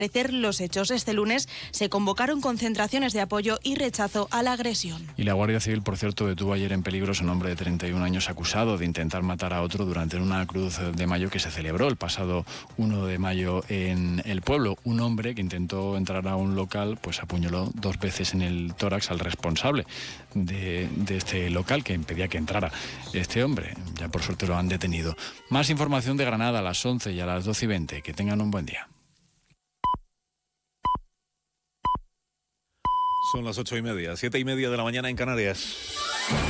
los hechos. Este lunes se convocaron concentraciones de apoyo y rechazo a la agresión. Y la Guardia Civil, por cierto, detuvo ayer en Peligros a un hombre de 31 años acusado de intentar matar a otro durante una cruz de mayo que se celebró el pasado 1 de mayo en el pueblo. Un hombre que intentó entrar a un local, pues apuñaló 2 veces en el tórax al responsable de este local que impedía que entrara este hombre. Ya por suerte lo han detenido. Más información de Granada a las 11 y a las 12:20. Que tengan un buen día. Son las 8:30, 7:30 de la mañana en Canarias.